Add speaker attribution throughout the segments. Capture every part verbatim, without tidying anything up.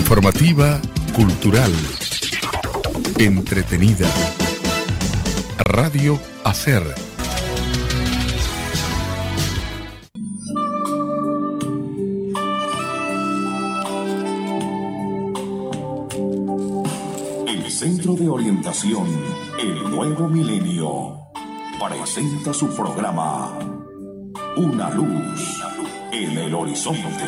Speaker 1: Informativa, cultural, entretenida. Radio Hacer.
Speaker 2: El Centro de Orientación El Nuevo Milenio presenta su programa Una Luz en el Horizonte.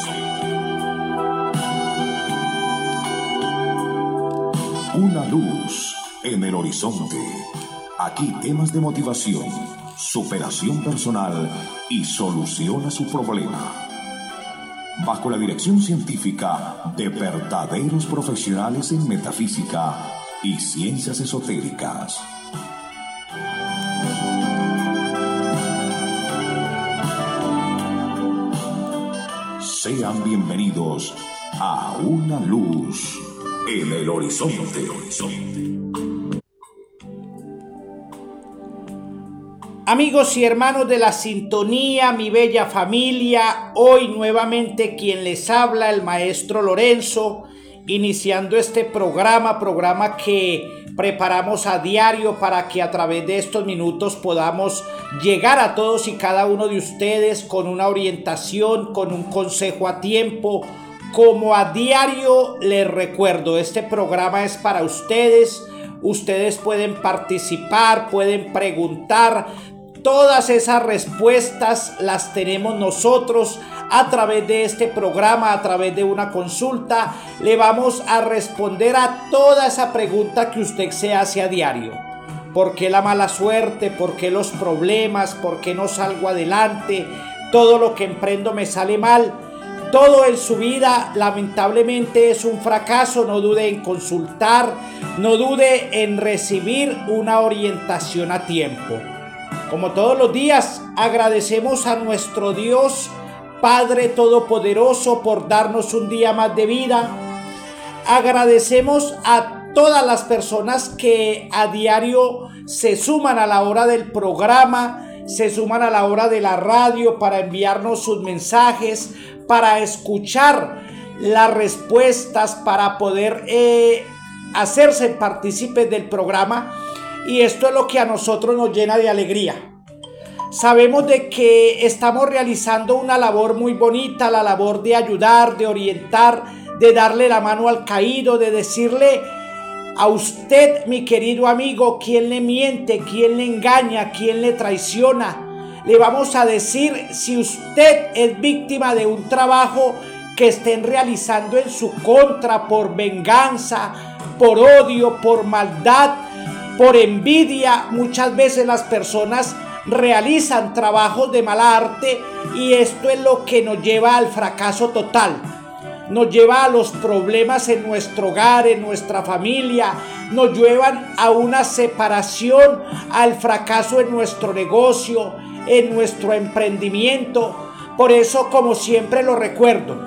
Speaker 2: Una luz en el horizonte. Aquí temas de motivación, superación personal y solución a su problema. Bajo la dirección científica de verdaderos profesionales en metafísica y ciencias esotéricas. Sean bienvenidos a Una Luz en el Horizonte.
Speaker 3: Amigos y hermanos de la sintonía, mi bella familia, hoy nuevamente quien les habla, el maestro Lorenzo, iniciando este programa, programa que preparamos a diario para que a través de estos minutos podamos llegar a todos y cada uno de ustedes con una orientación, con un consejo a tiempo. Como a diario les recuerdo, este programa es para ustedes. Ustedes pueden participar, pueden preguntar. Todas esas respuestas las tenemos nosotros a través de este programa, a través de una consulta. Le vamos a responder a toda esa pregunta que usted se hace a diario. ¿Por qué la mala suerte? ¿Por qué los problemas? ¿Por qué no salgo adelante? Todo lo que emprendo me sale mal. Todo en su vida lamentablemente es un fracaso. No dude en consultar, no dude en recibir una orientación a tiempo. Como todos los días, agradecemos a nuestro Dios, Padre Todopoderoso, por darnos un día más de vida. Agradecemos a todas las personas que a diario se suman a la hora del programa, se suman a la hora de la radio para enviarnos sus mensajes, para escuchar las respuestas, para poder eh, hacerse partícipes del programa. Y esto es lo que a nosotros nos llena de alegría. Sabemos de que estamos realizando una labor muy bonita, la labor de ayudar, de orientar, de darle la mano al caído, de decirle a usted, mi querido amigo, quién le miente, quién le engaña, quién le traiciona. Le vamos a decir si usted es víctima de un trabajo que estén realizando en su contra por venganza, por odio, por maldad, por envidia. Muchas veces las personas realizan trabajos de mala arte y esto es lo que nos lleva al fracaso total. Nos lleva a los problemas en nuestro hogar, en nuestra familia, nos llevan a una separación, al fracaso en nuestro negocio, en nuestro emprendimiento. Por eso, como siempre lo recuerdo,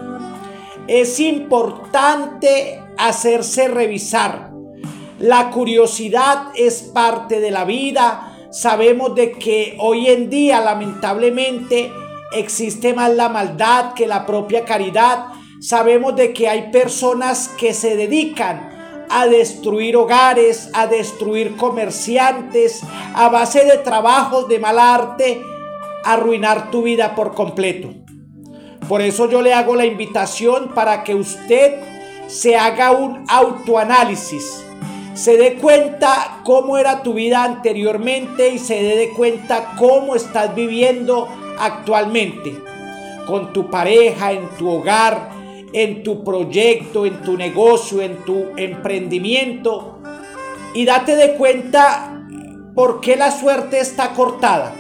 Speaker 3: es importante hacerse revisar. La curiosidad es parte de la vida. Sabemos de que hoy en día, lamentablemente, existe más la maldad que la propia caridad. Sabemos de que hay personas que se dedican a destruir hogares, a destruir comerciantes, a base de trabajos de mala arte, arruinar tu vida por completo. Por eso yo le hago la invitación para que usted se haga un autoanálisis, se dé cuenta cómo era tu vida anteriormente y se dé cuenta cómo estás viviendo actualmente, con tu pareja, en tu hogar, en tu proyecto, en tu negocio, en tu emprendimiento, y date de cuenta por qué la suerte está cortada.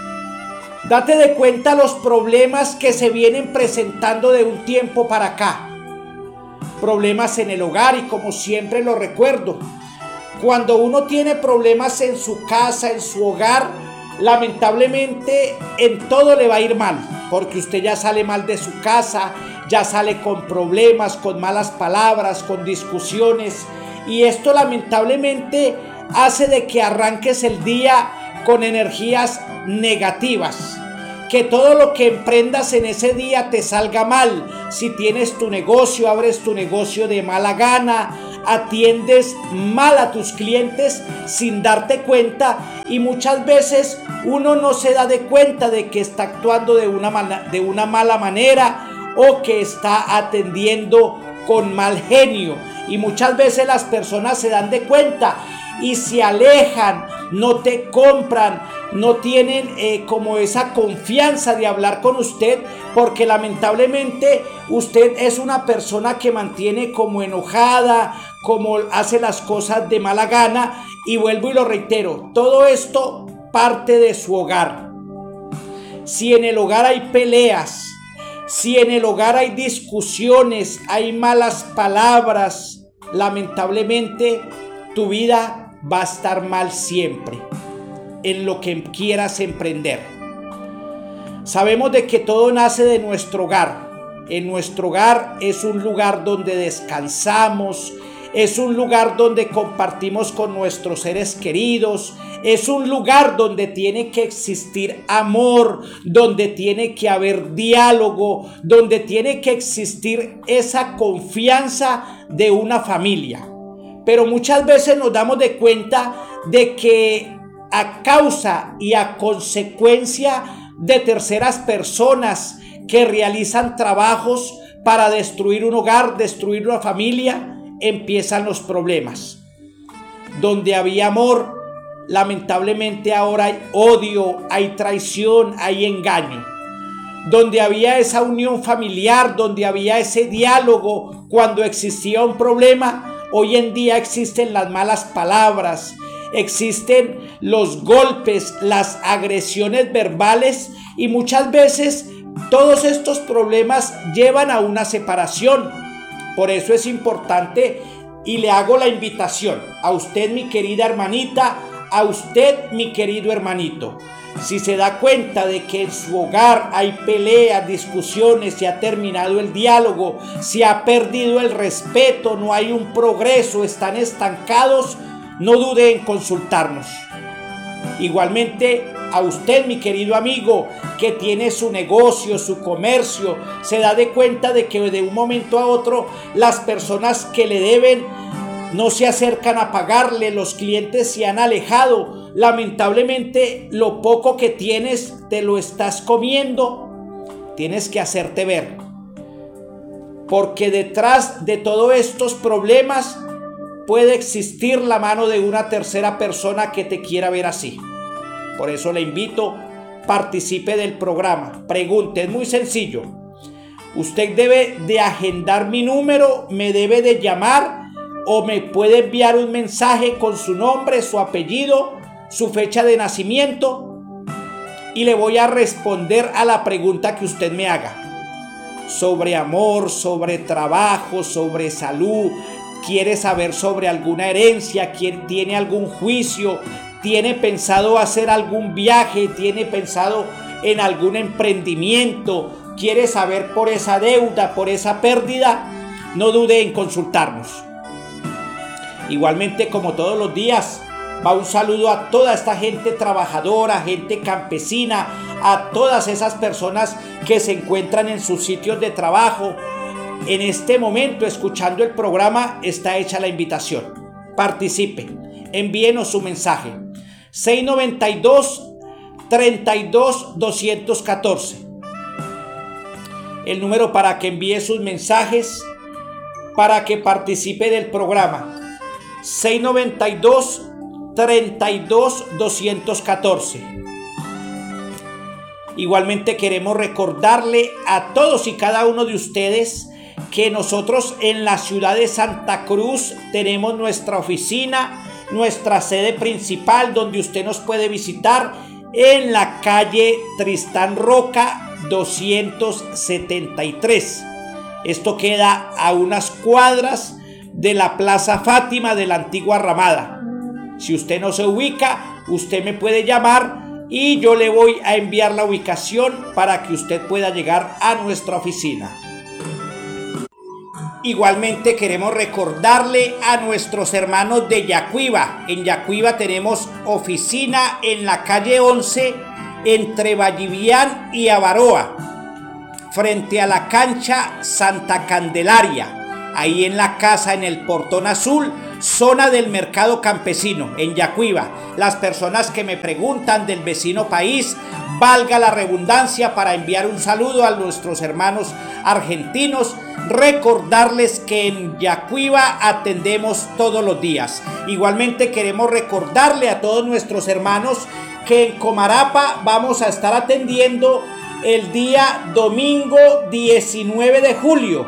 Speaker 3: Date de cuenta los problemas que se vienen presentando de un tiempo para acá. Problemas en el hogar, y como siempre lo recuerdo, cuando uno tiene problemas en su casa, en su hogar, lamentablemente en todo le va a ir mal, porque usted ya sale mal de su casa, ya sale con problemas, con malas palabras, con discusiones, y esto lamentablemente hace de que arranques el día con energías negativas, que todo lo que emprendas en ese día te salga mal. Si tienes tu negocio, abres tu negocio de mala gana, atiendes mal a tus clientes sin darte cuenta, y muchas veces uno no se da de cuenta de que está actuando de una mala, de una mala manera, o que está atendiendo con mal genio, y muchas veces las personas se dan de cuenta y se alejan, no te compran, no tienen eh, como esa confianza de hablar con usted, porque lamentablemente usted es una persona que mantiene como enojada, como hace las cosas de mala gana. Y vuelvo y lo reitero, todo esto parte de su hogar. Si en el hogar hay peleas, si en el hogar hay discusiones, hay malas palabras, lamentablemente tu vida va a estar mal siempre en lo que quieras emprender. Sabemos de que todo nace de nuestro hogar. En nuestro hogar es un lugar donde descansamos, es un lugar donde compartimos con nuestros seres queridos, es un lugar donde tiene que existir amor, donde tiene que haber diálogo, donde tiene que existir esa confianza de una familia. Pero muchas veces nos damos de cuenta de que a causa y a consecuencia de terceras personas que realizan trabajos para destruir un hogar, destruir una familia, empiezan los problemas. Donde había amor, lamentablemente ahora hay odio, hay traición, hay engaño. Donde había esa unión familiar, donde había ese diálogo cuando existía un problema, hoy en día existen las malas palabras, existen los golpes, las agresiones verbales, y muchas veces todos estos problemas llevan a una separación. Por eso es importante, y le hago la invitación a usted, mi querida hermanita, a usted, mi querido hermanito. Si se da cuenta de que en su hogar hay peleas, discusiones, se ha terminado el diálogo, se ha perdido el respeto, no hay un progreso, están estancados, no dude en consultarnos. Igualmente a usted, mi querido amigo, que tiene su negocio, su comercio, se da de cuenta de que de un momento a otro las personas que le deben no se acercan a pagarle, los clientes se han alejado. Lamentablemente lo poco que tienes te lo estás comiendo. Tienes que hacerte ver, porque detrás de todos estos problemas puede existir la mano de una tercera persona que te quiera ver así. Por eso le invito, participe del programa, pregunte, es muy sencillo. Usted debe de agendar mi número, me debe de llamar, o me puede enviar un mensaje con su nombre, su apellido, su fecha de nacimiento, y le voy a responder a la pregunta que usted me haga. Sobre amor, sobre trabajo, sobre salud, quiere saber sobre alguna herencia, quién tiene algún juicio, tiene pensado hacer algún viaje, tiene pensado en algún emprendimiento, quiere saber por esa deuda, por esa pérdida, no dude en consultarnos. Igualmente, como todos los días, va un saludo a toda esta gente trabajadora, gente campesina, a todas esas personas que se encuentran en sus sitios de trabajo. En este momento, escuchando el programa, está hecha la invitación. Participe, envíenos su mensaje. seis noventa y dos, treinta y dos, doscientos catorce. El número para que envíe sus mensajes, para que participe del programa. seis noventa y dos, treinta y dos, doscientos catorce. Igualmente queremos recordarle a todos y cada uno de ustedes que nosotros en la ciudad de Santa Cruz tenemos nuestra oficina, nuestra sede principal, donde usted nos puede visitar en la calle Tristán Roca doscientos setenta y tres. Esto queda a unas cuadras de la Plaza Fátima de la antigua Ramada. Si usted no se ubica, usted me puede llamar y yo le voy a enviar la ubicación para que usted pueda llegar a nuestra oficina. Igualmente queremos recordarle a nuestros hermanos de Yacuiba. En Yacuiba tenemos oficina en la calle once, entre Vallivian y Avaroa, frente a la cancha Santa Candelaria, ahí en la casa, en el Portón Azul, zona del Mercado Campesino, en Yacuiba. Las personas que me preguntan del vecino país, valga la redundancia, para enviar un saludo a nuestros hermanos argentinos, recordarles que en Yacuiba atendemos todos los días. Igualmente queremos recordarle a todos nuestros hermanos que en Comarapa vamos a estar atendiendo el día domingo diecinueve de julio.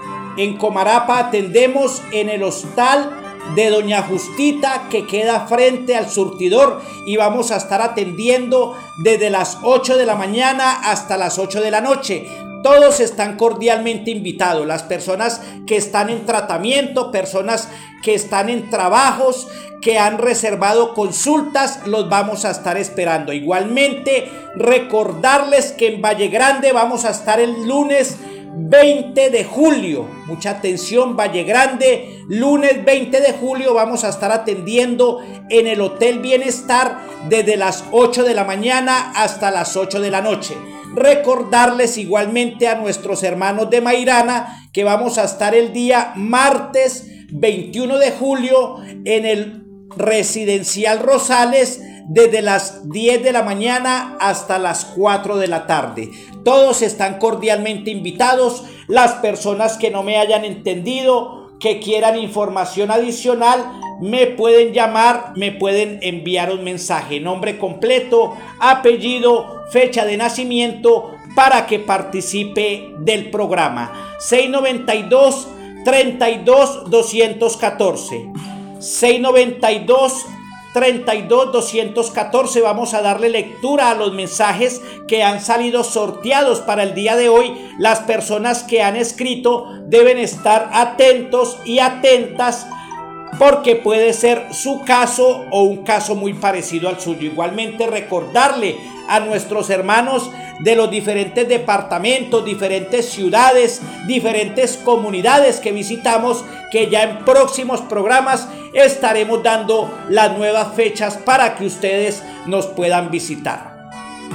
Speaker 3: En Comarapa atendemos en el hostal de Doña Justita, que queda frente al surtidor, y vamos a estar atendiendo desde las ocho de la mañana hasta las ocho de la noche. Todos están cordialmente invitados, las personas que están en tratamiento, personas que están en trabajos, que han reservado consultas, los vamos a estar esperando. Igualmente, recordarles que en Valle Grande vamos a estar el lunes veinte de julio. Mucha atención, Valle Grande, lunes veinte de julio vamos a estar atendiendo en el Hotel Bienestar desde las ocho de la mañana hasta las ocho de la noche. Recordarles igualmente a nuestros hermanos de Mairana que vamos a estar el día martes veintiuno de julio en el Residencial Rosales desde las diez de la mañana hasta las cuatro de la tarde. Todos están cordialmente invitados. Las personas que no me hayan entendido, que quieran información adicional, me pueden llamar, me pueden enviar un mensaje, nombre completo, apellido, fecha de nacimiento, para que participe del programa. seis noventa y dos, treinta y dos, doscientos catorce. seis noventa y dos, treinta y dos, doscientos catorce. Vamos a darle lectura a los mensajes que han salido sorteados para el día de hoy. Las personas que han escrito deben estar atentos y atentas, porque puede ser su caso o un caso muy parecido al suyo. Igualmente recordarle a nuestros hermanos de los diferentes departamentos, diferentes ciudades, diferentes comunidades que visitamos, que ya en próximos programas estaremos dando las nuevas fechas para que ustedes nos puedan visitar.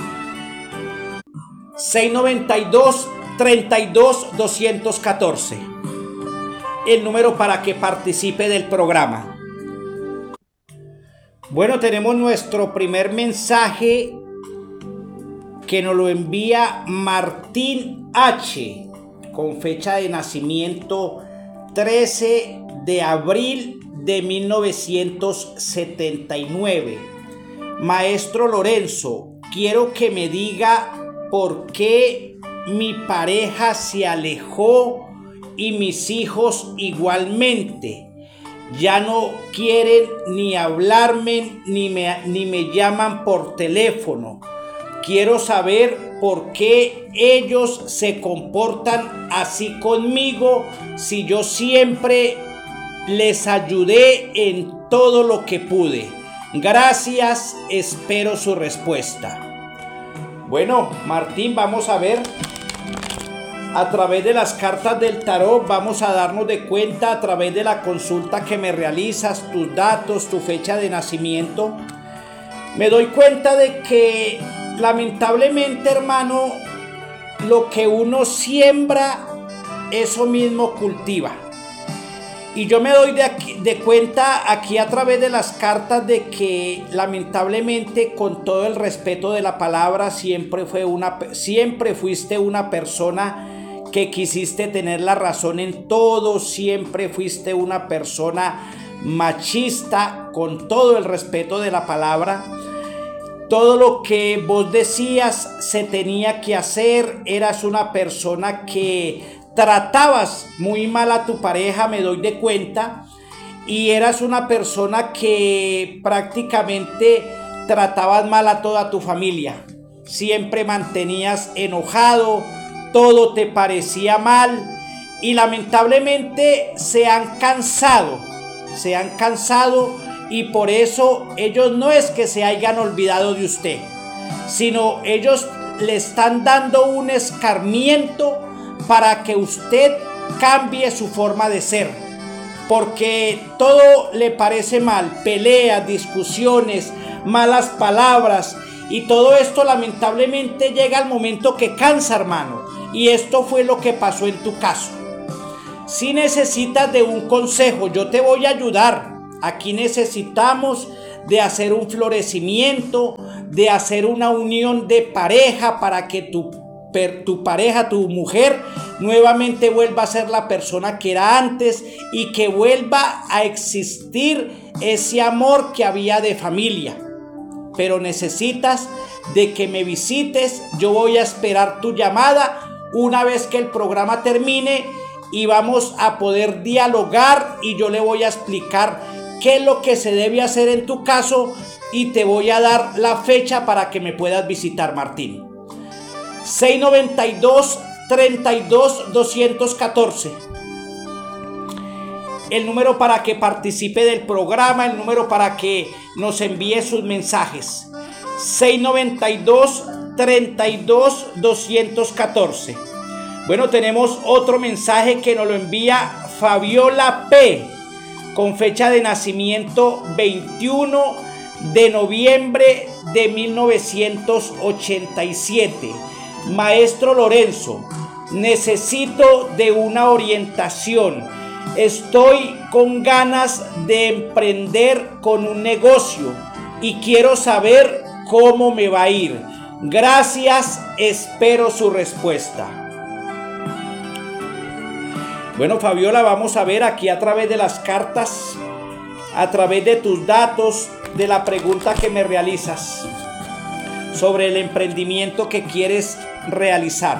Speaker 3: seis noventa y dos, treinta y dos, doscientos catorce. El número para que participe del programa. Bueno, tenemos nuestro primer mensaje que nos lo envía Martín H, con fecha de nacimiento trece de abril de mil novecientos setenta y nueve. Maestro Lorenzo, quiero que me diga por qué mi pareja se alejó y mis hijos igualmente. Ya no quieren ni hablarme ni me, ni me llaman por teléfono. Quiero saber por qué ellos se comportan así conmigo, si yo siempre les ayudé en todo lo que pude. Gracias, espero su respuesta. Bueno, Martín, vamos a ver. A través de las cartas del tarot vamos a darnos de cuenta, a través de la consulta que me realizas, tus datos, tu fecha de nacimiento. Me doy cuenta de que lamentablemente, hermano, lo que uno siembra, eso mismo cultiva. Y yo me doy de, aquí, de cuenta aquí a través de las cartas de que lamentablemente, con todo el respeto de la palabra, siempre, fue una, siempre fuiste una persona que quisiste tener la razón en todo, siempre fuiste una persona machista, con todo el respeto de la palabra. Todo lo que vos decías se tenía que hacer, eras una persona que tratabas muy mal a tu pareja, me doy de cuenta, y eras una persona que prácticamente tratabas mal a toda tu familia. Siempre mantenías enojado, todo te parecía mal, y lamentablemente se han cansado, se han cansado, y por eso ellos no es que se hayan olvidado de usted, sino ellos le están dando un escarmiento para que usted cambie su forma de ser, porque todo le parece mal, peleas, discusiones, malas palabras, Y todo esto lamentablemente llega al momento que cansa, hermano. Y esto fue lo que pasó en tu caso. Si necesitas de un consejo, yo te voy a ayudar. Aquí necesitamos de hacer un florecimiento, de hacer una unión de pareja para que tu, tu pareja, tu mujer, nuevamente vuelva a ser la persona que era antes y que vuelva a existir ese amor que había de familia. Pero necesitas de que me visites. Yo voy a esperar tu llamada una vez que el programa termine y vamos a poder dialogar y yo le voy a explicar qué es lo que se debe hacer en tu caso y te voy a dar la fecha para que me puedas visitar, Martín. seis noventa y dos, treinta y dos, doscientos catorce. El número para que participe del programa, el número para que nos envíe sus mensajes. seis noventa y dos, treinta y dos, doscientos catorce. Bueno, tenemos otro mensaje que nos lo envía Fabiola P, con fecha de nacimiento veintiuno de noviembre de mil novecientos ochenta y siete. Maestro Lorenzo, necesito de una orientación. Estoy con ganas de emprender con un negocio y quiero saber cómo me va a ir. Gracias, espero su respuesta. Bueno, Fabiola, vamos a ver aquí a través de las cartas, a través de tus datos, de la pregunta que me realizas sobre el emprendimiento que quieres realizar.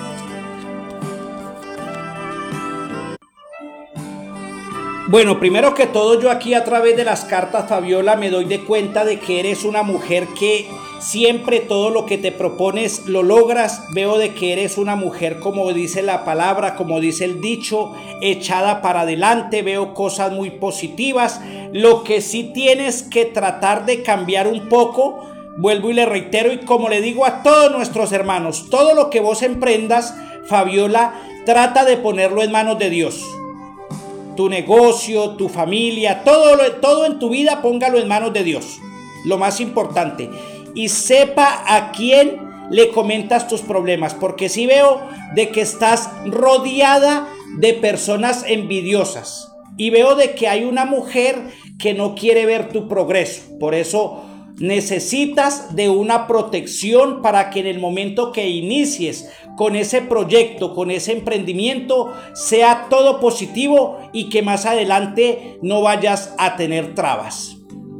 Speaker 3: Bueno, primero que todo, yo aquí a través de las cartas, Fabiola, me doy de cuenta de que eres una mujer que siempre todo lo que te propones lo logras. Veo de que eres una mujer, como dice la palabra, como dice el dicho, echada para adelante. Veo cosas muy positivas. Lo que sí tienes que tratar de cambiar un poco, vuelvo y le reitero, y como le digo a todos nuestros hermanos, todo lo que vos emprendas, Fabiola, trata de ponerlo en manos de Dios. Tu negocio, tu familia, todo, todo en tu vida, póngalo en manos de Dios. Lo más importante. Y sepa a quién le comentas tus problemas, porque sí veo de que estás rodeada de personas envidiosas. Y veo de que hay una mujer que no quiere ver tu progreso. Por eso necesitas de una protección para que en el momento que inicies con ese proyecto, con ese emprendimiento, sea todo positivo y que más adelante no vayas a tener trabas.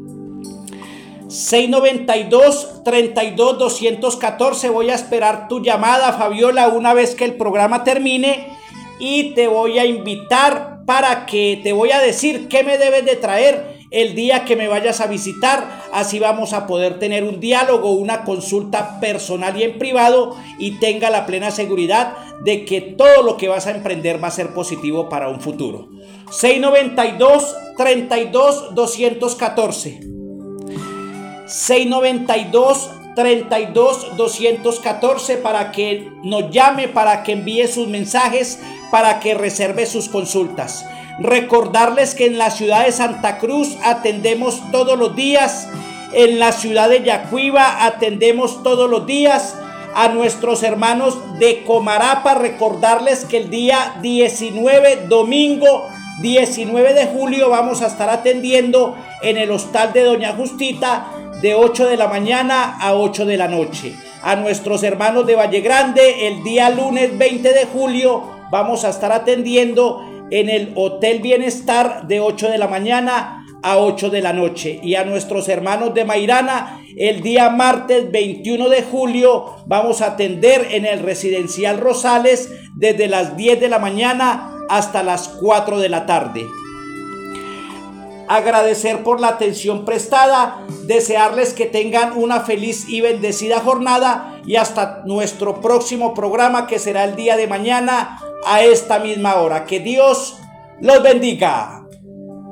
Speaker 3: seis noventa y dos, treinta y dos, doscientos catorce. Voy a esperar tu llamada, Fabiola, una vez que el programa termine, y te voy a invitar para que te voy a decir qué me debes de traer el día que me vayas a visitar. Así vamos a poder tener un diálogo, una consulta personal y en privado, y tenga la plena seguridad de que todo lo que vas a emprender va a ser positivo para un futuro. seis noventa y dos, treinta y dos, doscientos catorce. seis noventa y dos, treinta y dos, doscientos catorce, para que nos llame, para que envíe sus mensajes, para que reserve sus consultas. Recordarles que en la ciudad de Santa Cruz atendemos todos los días, en la ciudad de Yacuiba atendemos todos los días. A nuestros hermanos de Comarapa, recordarles que el día diecinueve, domingo diecinueve de julio, vamos a estar atendiendo en el hostal de Doña Justita de ocho de la mañana a ocho de la noche. A nuestros hermanos de Valle Grande, el día lunes veinte de julio, vamos a estar atendiendo en el Hotel Bienestar de ocho de la mañana a ocho de la noche. Y a nuestros hermanos de Mairana, el día martes veintiuno de julio, vamos a atender en el Residencial Rosales desde las diez de la mañana hasta las cuatro de la tarde. Agradecer por la atención prestada, desearles que tengan una feliz y bendecida jornada, y hasta nuestro próximo programa, que será el día de mañana a esta misma hora. Que Dios los bendiga.